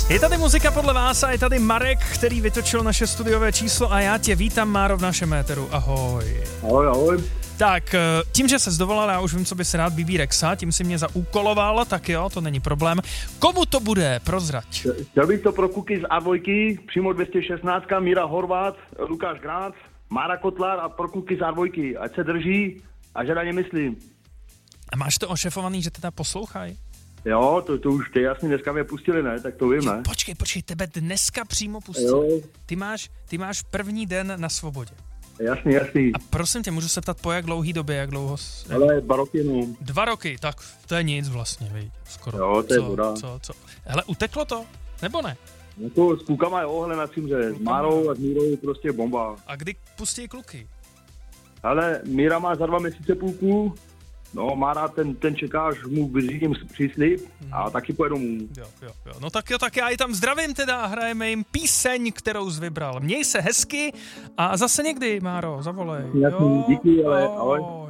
Je tady muzika podle vás a je tady Marek, který vytočil naše studiové číslo a já tě vítám, Máro, v našem éteru. Ahoj. Ahoj, ahoj. Tak, tím, že ses dovolal, já už vím, co bys rád, BB Rexa, tím si mě zaúkoloval, tak jo, to není problém. Komu to bude? Prozrať. Chtěl bych to pro kluky z A2, přímo 216, Míra Horvát, Lukáš Grác, Mára Kotlar a pro kluky z A2, ať se drží a že na ně myslím. A máš to ošefovaný, že teda poslouchají? Jo, to už ty jasně dneska mě pustili, ne? Tak to vím, ne? Počkej, tebe dneska přímo pustili. Jo. Ty máš první den na svobodě. Jasný. A prosím tě, můžu se ptat, po jak dlouhý době, jak dlouho? Ale 2 roky, no. 2 roky, tak to je nic vlastně, viď, skoro. Jo, to je voda. Co? Hele, uteklo to, nebo ne? Jako s klukama je ohle na cimře, s Márou a s Mírou prostě bomba. A kdy pustí kluky? Ale Míra má za 2 měsíce půlku, no Mára ten čeká, až mu vyřídím příslib a taky pojedu mu. Jo. No tak jo, tak já ji tam zdravím teda a hrajeme jim píseň, kterou jsi vybral. Měj se hezky a zase někdy, Máro, zavolej. Jasný, díky, ale ahoj.